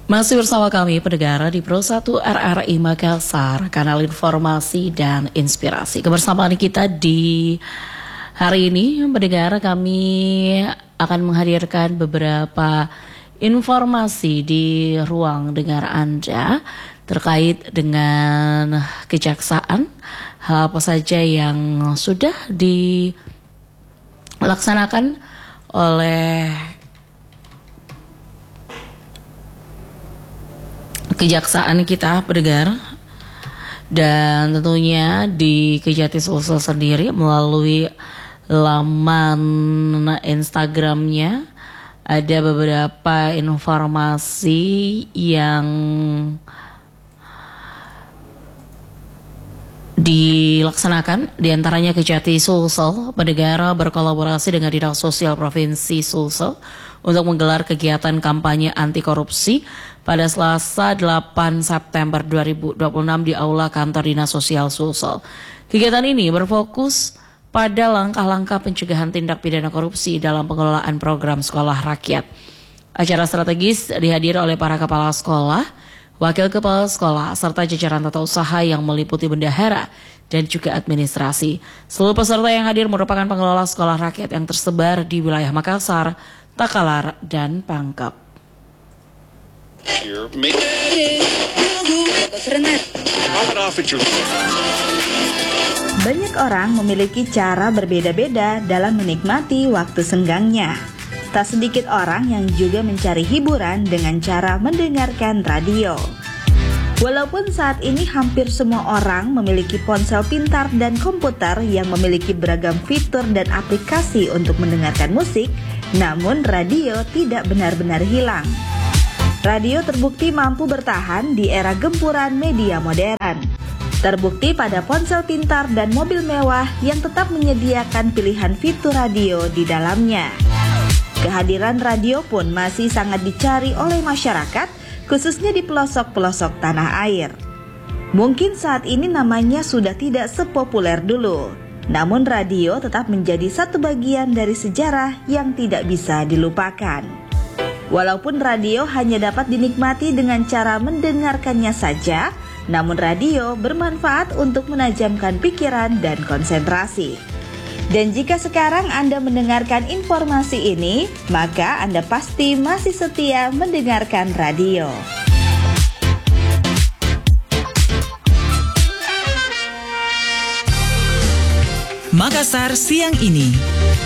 Masih bersama kami pendengar di Pro 1 RRI Makassar, kanal informasi dan inspirasi. Kebersamaan kita di hari ini, pendengar, kami akan menghadirkan beberapa informasi di ruang dengar Anda terkait dengan kejaksaan. Hal apa saja yang sudah dilaksanakan oleh kejaksaan kita, pendengar, dan tentunya di Kejati Sulsel sendiri melalui laman Instagramnya ada beberapa informasi yang dilaksanakan, diantaranya Kejati Sulsel, pendengar, berkolaborasi dengan Dinas Sosial Provinsi Sulsel untuk menggelar kegiatan kampanye anti korupsi pada Selasa 8 September 2026 di Aula Kantor Dinas Sosial Sulsel. Kegiatan ini berfokus pada langkah-langkah pencegahan tindak pidana korupsi dalam pengelolaan program sekolah rakyat. Acara strategis dihadiri oleh para kepala sekolah, wakil kepala sekolah, serta jajaran tata usaha yang meliputi bendahara dan juga administrasi. Seluruh peserta yang hadir merupakan pengelola sekolah rakyat yang tersebar di wilayah Makassar, Takalar, dan Pangkep. Banyak orang memiliki cara berbeda-beda dalam menikmati waktu senggangnya. Tak sedikit orang yang juga mencari hiburan dengan cara mendengarkan radio. Walaupun saat ini hampir semua orang memiliki ponsel pintar dan komputer yang memiliki beragam fitur dan aplikasi untuk mendengarkan musik, namun radio tidak benar-benar hilang. Radio terbukti mampu bertahan di era gempuran media modern. Terbukti pada ponsel pintar dan mobil mewah yang tetap menyediakan pilihan fitur radio di dalamnya. Kehadiran radio pun masih sangat dicari oleh masyarakat, khususnya di pelosok-pelosok tanah air. Mungkin saat ini namanya sudah tidak sepopuler dulu, namun radio tetap menjadi satu bagian dari sejarah yang tidak bisa dilupakan. Walaupun radio hanya dapat dinikmati dengan cara mendengarkannya saja, namun radio bermanfaat untuk menajamkan pikiran dan konsentrasi. Dan jika sekarang Anda mendengarkan informasi ini, maka Anda pasti masih setia mendengarkan radio. Makassar siang ini.